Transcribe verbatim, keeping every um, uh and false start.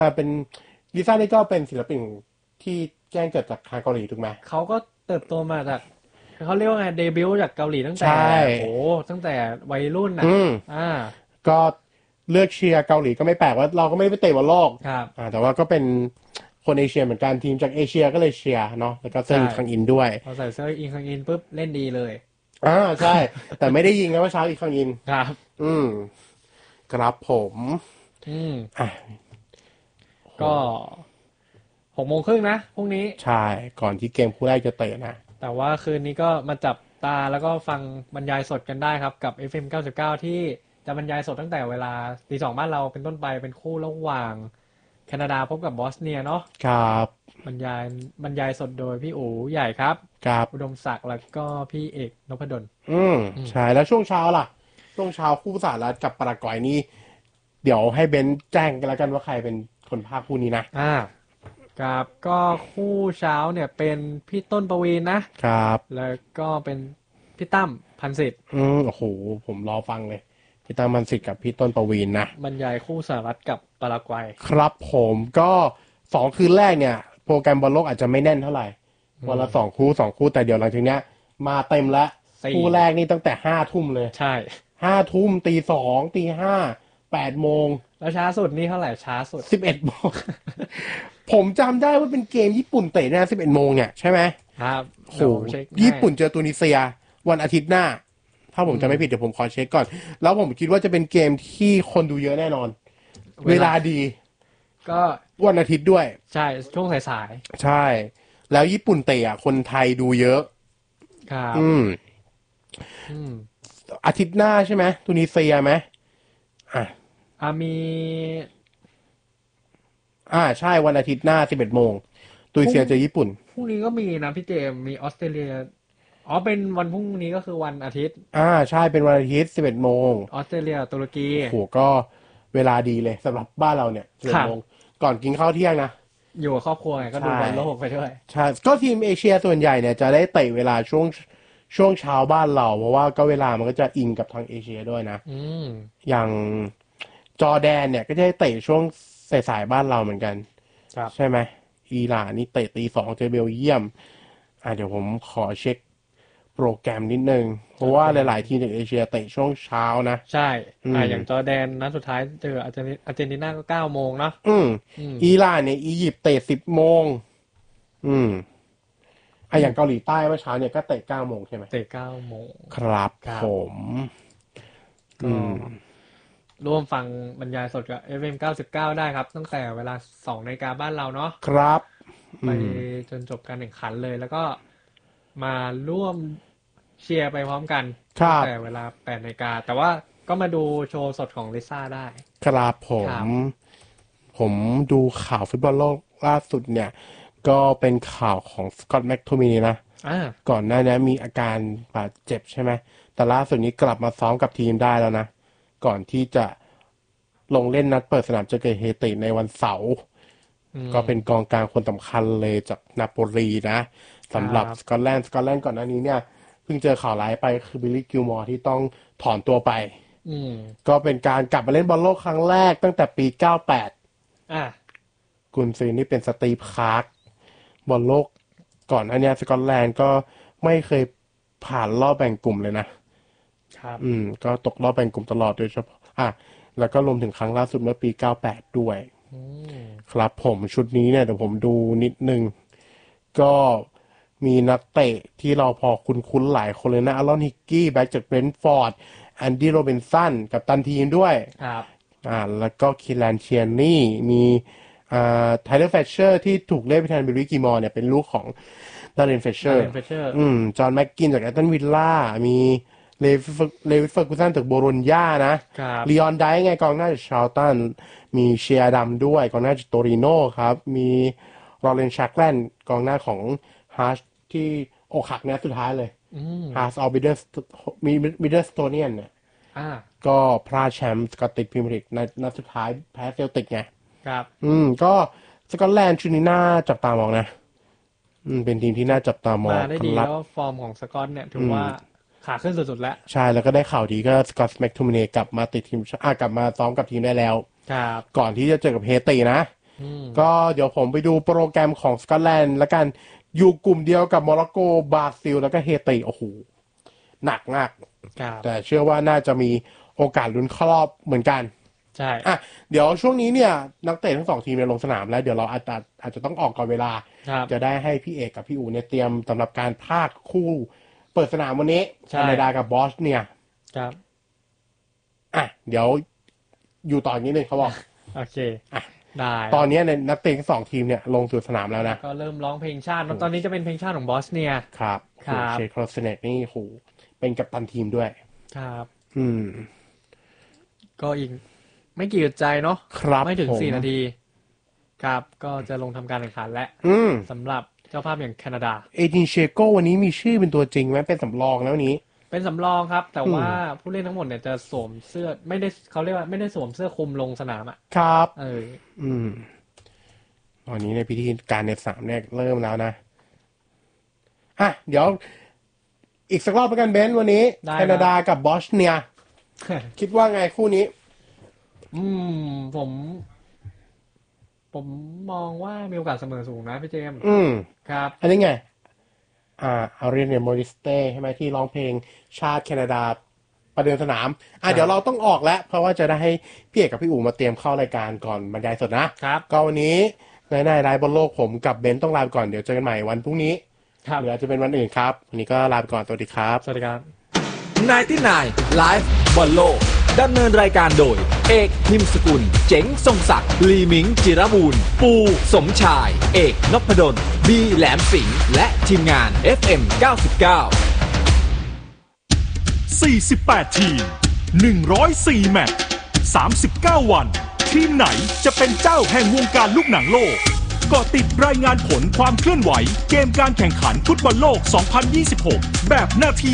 อ่าเป็นลิซ่านี่ก็เป็นศิลปินที่แจ้งเกิดจากทางเกาหลีถูกไหมเขาก็เติบโตมาจากเขาเรียกว่าไงเดบิวต์จากเกาหลีตั้งใชแต่โห่ตั้งแต่วัยรุ่นน่ะอืมอ่าก็เลือกเชียร์เกาหลีก็ไม่แปลกว่าเราก็ไม่ได้ไปเตะบอลโลกครับอ่าแต่ว่าก็เป็นคนเอเชียเหมือนกันทีมจากเอเชียก็เลยเชียร์เนาะแล้วก็เซอใช่ร์คังอินด้วยพอใส่เสื้ออิงคังอินปุ๊บเล่นดีเลยอ่าใช่แต่ไม่ได้ยิงนะว่าเช้าอีกคังอินครับอืมครับผมอืมอ่ะโหก็หกโมงครึ่งนะพรุ่งนี้ใช่ก่อนที่เกมคู่แรกจะเตะนะแต่ว่าคืนนี้ก็มาจับตาแล้วก็ฟังบรรยายสดกันได้ครับกับ เอฟ เอ็ม เก้าสิบเก้าที่จะบรรยายสดตั้งแต่เวลาตีสองบ้านเราเป็นต้นไปเป็นคู่ระหว่างแคนาดาพบกับบอสเนียเนาะครับบรรยายบรรยายสดโดยพี่อู๋ใหญ่ครับครับอุดมศักดิ์แล้วก็พี่เอกนพดลอืมอืมใช่แล้วช่วงเช้าล่ะช่วงเช้าคู่สหรัฐกับปารากวัยนี่เดี๋ยวให้เบนซ์แจ้งกันแล้วกันว่าใครเป็นคนพากย์คู่นี้นะอ่าครับก็คู่เช้าเนี่ยเป็นพี่ต้นประวีนนะครับแล้วก็เป็นพี่ตั้มพันสิทธิ์อืมโอ้โหผมรอฟังเลยพี่ตั้มมันสิทธิ์กับพี่ต้นประวีนนะบรรยายคู่สหรัฐกับปารากวัยครับผมก็สองคืนแรกเนี่ยโปรแกรมบอลโลกอาจจะไม่แน่นเท่าไหร่วันละสองคู่สองคู่แต่เดี๋ยวหลังจากเนี้ยมาเต็มแล้วสี่คู่แรกนี่ตั้งแต่ห้าทุ่มเลยใช่ห้าทุ่มตีสองตีห้าแปดโมงแล้วช้าสุดนี่เท่าไหร่ช้าสุดสิบเอ็ดโมงผมจำได้ว่าเป็นเกมญี่ปุ่นเตะนะสิบเอ็ดโมงเนี่ยใช่ไหมครับโหเดี๋ยวผมเช็คให้ญี่ปุ่นเจอตูนิเซียวันอาทิตย์หน้าถ้าผมอืมจำไม่ผิดเดี๋ยวผมขอเช็คก่อนแล้วผมคิดว่าจะเป็นเกมที่คนดูเยอะแน่นอนเวเวลาลาดีก็วันอาทิตย์ด้วยใช่ช่วงสายใช่แล้วญี่ปุ่นเตะอ่ะคนไทยดูเยอะๆครับอืมอืมอาทิตย์หน้าใช่ไหมตูนิเซียไหมอ่ะอ่ามีอ่าใช่วันอาทิตย์หน้าสิบเอ็ดโมงตูพรุ่งนิเซียเจอญี่ปุ่นพรุ่งนี้ก็มีนะพี่เจมส์มีออสเตรเลียอ๋อเป็นวันพรุ่งนี้ก็คือวันอาทิตย์อ่าใช่เป็นวันอาทิตย์สิบเอ็ดโมงออสเตรเลียตุรกีโหก็เวลาดีเลยสำหรับบ้านเราเนี่ยสิบเอ็ครับดโมงก่อนกินข้าวเที่ยงนะอยู่กับครอบครัวไงก็ดูใช่บอลโลกไปด้วยใช่ก็ทีมเอเชียส่วนใหญ่เนี่ยจะได้เตะเวลาช่วงช่วงเช้าบ้านเราเพราะว่าก็เวลามันก็จะอิงกับทางเอเชียด้วยนะอืมอย่างจอร์แดนเนี่ยก็จะได้เตะช่วงสายๆบ้านเราเหมือนกันครับใช่ไหมอิหร่านนี่เตะตีสองเจอเบลเยียมอ่าเดี๋ยวผมขอเช็คโปรแกรมนิดนึงเพราะว่าโอเคหลายๆทีมจากเอเชียเตะช่วงเช้านะใช่อืมอ่าอย่างจอร์แดนนัดสุดท้ายเจออาร์เจนติอาร์เจนตินาก็เก้าโมงเนาะอืมอืมอิหร่านเนี่ยอียิปต์เตะสิบโมงอืมอ่ะอืมอย่างเกาหลีใต้เมื่อเช้าเนี่ยก็เตะเก้าโมงใช่ไหมเตะเก้าโมงครับผครับมอืก็มร่วมฟังบรรยายสดกับ เอฟ เอ็ม เก้าสิบเก้าได้ครับตั้งแต่เวลาสองนาฬิกาบ้านเราเนาะครับไปอืมจนจบการแข่งขันเลยแล้วก็มาร่วมเชียร์ไปพร้อมกันตั้งครับแต่เวลาแปดนาฬิกาแต่ว่าก็มาดูโชว์สดของลิซ่าได้ครับผมครับผมดูข่าวฟุตบอลโลกล่าสุดเนี่ย ก็เป็นข่าวของสกอตต์แม็กโทมินีนะอ่าก่อนหน้านี้มีอาการบาดเจ็บใช่ไหม แต่ล่าสุดนี้กลับมาซ้อมกับทีมได้แล้วนะ ก่อนที่จะลงเล่นนัดเปิดสนามเจอกับเฮติในวันเสาร์อืมก็เป็นกองกลางคนสำคัญเลยจากนาโปลีนะครัสำหรับบสกอตแลนด์สกอตแลนด์ก่อนหน้านี้เนี่ยเพิ่งเจอข่าวร้ายไปคือบิลลี่กิลมอร์ที่ต้องถอนตัวไปอืมก็เป็นการกลับมาเล่นบอลโลกครั้งแรกตั้งแต่ปีเก้าสิบแปดอ่ากุนซือนี่เป็นสตีฟคาร์กบอลโลกก่อนอันเนี้ยสกอตแลนด์ก็ไม่เคยผ่านรอบแบ่งกลุ่มเลยนะครับอืมก็ตกรอบแบ่งกลุ่มตลอดโดยเฉพาะอ่ะแล้วก็รวมถึงครั้งล่าสุดเมื่อปีเก้าสิบแปดด้วยอืมครับผมชุดนี้เนี่ยเดี๋ยวผมดูนิดนึงก็มีนักเตะที่เราพอคุ้นๆหลายคนเลยนะอารอนฮิกกี้แบ็กจากเบรนท์ฟอร์ดแอนดี้โรบินสันกับตันทีมด้วยครับอ่าแล้วก็คีแลนเชียนี่มีอ่าไทเลอร์แฟชเชอร์ที่ถูกเล่นไปแทนบิลลี่กิมอร์เนี่ยเป็นลูกของดารินเฟชเชอร์ดาเลนเฟเชอร์อืมจอห์นแม็กกินจากแอตตันวิลล่ามีเลวิสเลวิสเฟอร์กูสันจากโบโลญญานะครับลีออนไดไงกองหน้าจากชาร์ลตันมีเชียร์ดัมด้วยกองหน้าจากโตริโน่ครับมีลอเรนชักแลนกองหน้าของฮาร์ชที่อกหักเนี่ยสุดท้ายเลยอืมฮาร์ชออฟบิดเดอร์มีมิดเดิลสโตเนียนเนี่ยอ่าก็พลาดแชมป์สกอตติชพรีเมียร์ลีกในนัดสุดท้ายแพ้เซลติกไงครับอืมก็สกอตแลนด์ชุดนี้น่าจับตามองนะอืมเป็นทีมที่น่าจับตามอมางได้ดีครับแล้วฟอร์มของสกอตเนี่ยถือว่าขาขึ้นสุดๆแล้วใช่แล้วก็ได้ข่าวดีก็สกอตแม็กโทมินีกลับมาติดทีมอ่ะกลับมาซ้อมกับทีมได้แล้วครับก่อนที่จะเจอกับเฮตินะก็เดี๋ยวผมไปดูโปรแกรมของสกอตแลนด์แล้วกันอยู่กลุ่มเดียวกับโมร็อกโกบราซิลแล้วก็เฮติโอ้โหหนักมากแต่เชื่อว่าน่าจะมีโอกาสลุ้นเข้ารอบเหมือนกันใช่อ่ะเดี๋ยวช่วงนี้เนี่ยนักเตะทั้งสองทีมเนี่ยลงสนามแล้วเดี๋ยวเราอาจจะอาจจะต้องออกก่อนเวลาจะได้ให้พี่เอกกับพี่อูเนี่ยเตรียมสำหรับการพากคู่เปิดสนามวันนี้แคนาดากับบอสเนียครับอ่ะเดี๋ยวอยู่ต่อนิดนึงเขาบอกโอเคอ่ะได้ตอนนี้ในนักเตะทั้งสองทีมเนี่ยลงสู่สนามแล้วนะก็เริ่มร้องเพลงชาติตอนนี้จะเป็นเพลงชาติของบอสเนียครับครับเชคโครสเนตนี่โหเป็นกัปตันทีมด้วยครับอืมก็อีกไม่กี่อึดใจเนาะครับไม่ถึงสี่นาทีครับก็จะลงทำการแข่งขันและสำหรับเจ้าภาพอย่างแคนาดาเอดินเชโกวันนี้มีชื่อเป็นตัวจริงไหมเป็นสำรองแล้วนี้เป็นสำรองครับแต่ว่าผู้เล่นทั้งหมดเนี่ยจะสวมเสื้อไม่ได้เขาเรียกว่าไม่ได้สวมเสื้อคลุมลงสนามอ่ะครับเอออืมตอนนี้ในพิธีการในสนามเนี่ยเริ่มแล้วนะอ่ะเดี๋ยวอีกสักรอบกันเบนซ์วันนี้แคนาดากับบอสเนียคิดว่าไงคู่นี้อืมผมผมมองว่ามีโอกาสเสมอสูงนะพี่เจมส์อืมครับอันนี้ไงอ่าอารีเนโมริสเต้ใช่ไหมที่ร้องเพลงชาติแคนาดาประเดิมสนามอ่ะเดี๋ยวเราต้องออกแล้วเพราะว่าจะได้ให้พี่เอกกับพี่อู๋มาเตรียมเข้ารายการก่อนบรรยายสดนะครับก็วันนี้ในในไลฟ์บนโลกผมกับเบนต้องลาไปก่อนเดี๋ยวเจอกันใหม่วันพรุ่งนี้หรืออาจจะเป็นวันอื่นครับวันนี้ก็ลาไปก่อนสวัสดีครับสวัสดีครับไนน์ตี้ไนน์ไลฟ์บอลโลกดำเนินรายการโดยเอกพิมพ์สกุลเจ๋งทรงศักดิ์ลีมิงจิรบูรณ์ปูสมชายเอกนพดลบีแหลมสิงห์และทีมงาน เอฟ เอ็ม เก้าสิบเก้าสี่สิบแปด ทีม หนึ่งร้อยสี่ แมตช์ สามสิบเก้า วันทีมไหนจะเป็นเจ้าแห่งวงการลูกหนังโลกเกาะติดรายงานผลความเคลื่อนไหวเกมการแข่งขันฟุตบอลโลก สองพันยี่สิบหก แบบนาที